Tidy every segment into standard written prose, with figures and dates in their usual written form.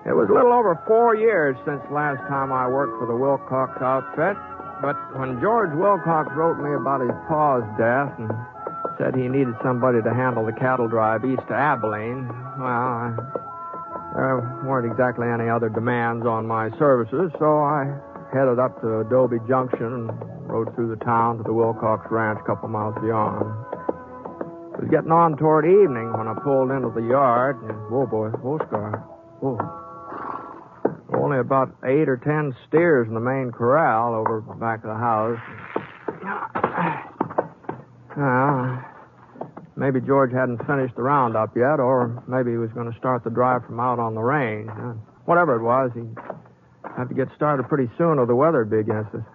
It was a little over 4 years since last time I worked for the Wilcox outfit, but when George Wilcox wrote me about his pa's death and said he needed somebody to handle the cattle drive east to Abilene, well, there weren't exactly any other demands on my services, so I headed up to Adobe Junction and rode through the town to the Wilcox Ranch a couple miles beyond. It was getting on toward evening when I pulled into the yard. And, whoa, boy, whoa, Scar. Whoa. Only about 8 or 10 steers in the main corral over the back of the house. Well, maybe George hadn't finished the roundup yet, or maybe he was going to start the drive from out on the range. Whatever it was, he had to get started pretty soon or the weather would be against us.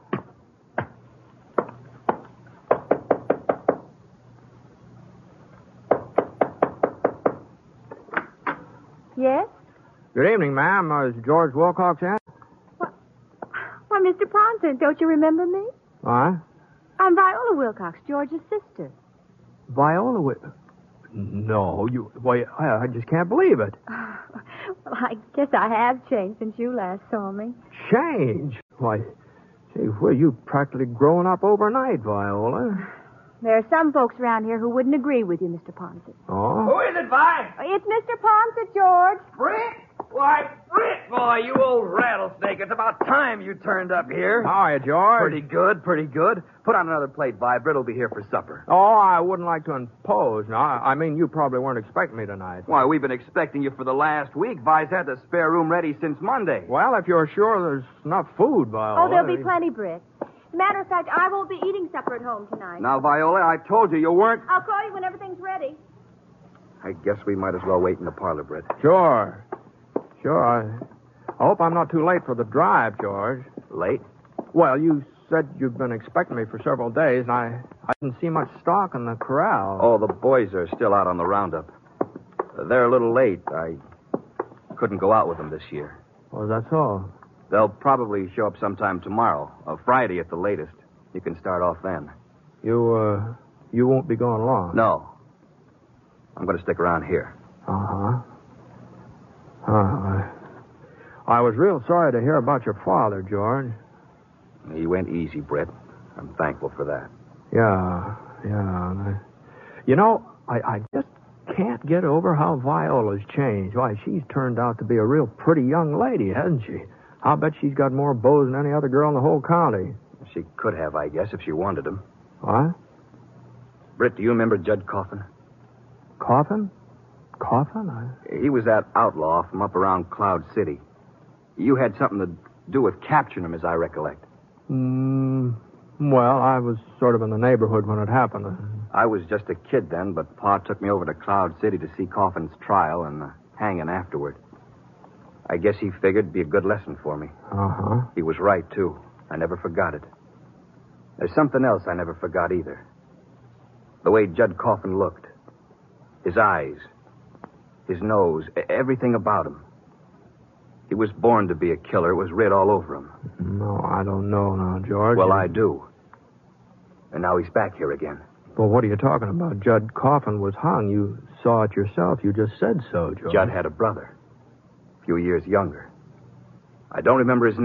Yes? Good evening, ma'am. Is George Wilcox in? Why, Mr. Ponson, don't you remember me? What? I'm Viola Wilcox, George's sister. Viola No, Why, I just can't believe it. Well, I guess I have changed since you last saw me. Change? Why, gee, well, you practically grown up overnight, Viola. There are some folks around here who wouldn't agree with you, Mr. Ponson. Oh? Who is it, Vi? It's Mr. Ponson, George. Britt? Why, Britt, boy, you old rattlesnake. It's about time you turned up here. How are you, George? Pretty good, pretty good. Put on another plate, Vi. Britt will be here for supper. Oh, I wouldn't like to impose. No, I mean, you probably weren't expecting me tonight. Why, we've been expecting you for the last week. Vi's had the spare room ready since Monday. Well, if you're sure there's enough food, Viola. Oh, there'll be plenty, Britt. Matter of fact, I won't be eating supper at home tonight. Now, Viola, I told you you weren't... I'll call you when everything's ready. I guess we might as well wait in the parlor, Britt. Sure. I hope I'm not too late for the drive, George. Late? Well, you said you've been expecting me for several days, and I didn't see much stock in the corral. Oh, the boys are still out on the roundup. They're a little late. I couldn't go out with them this year. Oh, that's all. They'll probably show up sometime tomorrow, Friday at the latest. You can start off then. You won't be going long? No. I'm going to stick around here. Uh-huh. I was real sorry to hear about your father, George. He went easy, Britt. I'm thankful for that. Yeah. You know, I just can't get over how Viola's changed. Why, she's turned out to be a real pretty young lady, hasn't she? I'll bet she's got more beaux than any other girl in the whole county. She could have, I guess, if she wanted them. What? Britt, do you remember Judd Coffin? Coffin? He was that outlaw from up around Cloud City. You had something to do with capturing him, as I recollect. Well, I was sort of in the neighborhood when it happened. I was just a kid then, but Pa took me over to Cloud City to see Coffin's trial and the hanging afterward. I guess he figured it'd be a good lesson for me. Uh-huh. He was right, too. I never forgot it. There's something else I never forgot either. The way Judd Coffin looked. His eyes. His nose. Everything about him. He was born to be a killer. It was writ all over him. No, I don't know now, George. Well, I do. And now he's back here again. Well, what are you talking about? Judd Coffin was hung. You saw it yourself. You just said so, George. Judd had a brother. A few years younger. I don't remember his name.